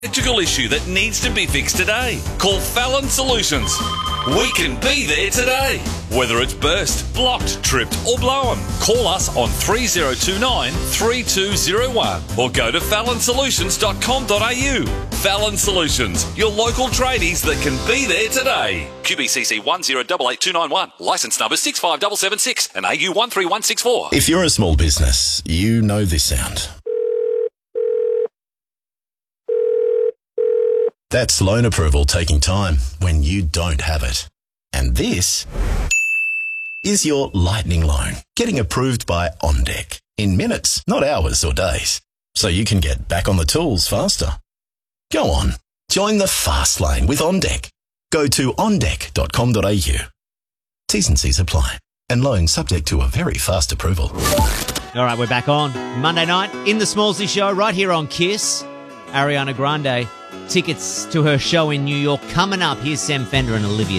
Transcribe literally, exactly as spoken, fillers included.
Electrical issue that needs to be fixed today. Call Fallon Solutions. We can be there today. Whether it's burst, blocked, tripped or blown, call us on three oh two nine, three two oh one or go to fallon solutions dot com dot a u. Fallon Solutions, your local tradies that can be there today. Q B C C one zero eight eight two nine one, licence number six five seven seven six and A U one three one six four. If you're a small business, you know this sound. That's loan approval taking time when you don't have it. And this is your lightning loan getting approved by OnDeck in minutes, not hours or days, so you can get back on the tools faster. Go on, join the fast lane with OnDeck. Go to on deck dot com dot a u. T's and C's apply, and loans subject to a very fast approval. All right, we're back on Monday night in the Smallsy Show right here on Kiss. Ariana Grande. Tickets to her show in New York coming up. Here's Sam Fender and Olivia